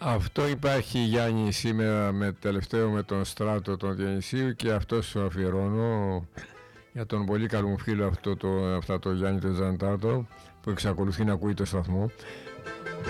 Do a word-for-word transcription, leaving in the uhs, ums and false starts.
Αυτό υπάρχει, Γιάννη, σήμερα με τελευταίο με τον Στράτο τον Διονυσίου, και αυτό σου αφιερώνω για τον πολύ καλό μου φίλο αυτό το, αυτά το Γιάννη τον Ζαντάτο, που εξακολουθεί να ακούει το σταθμό.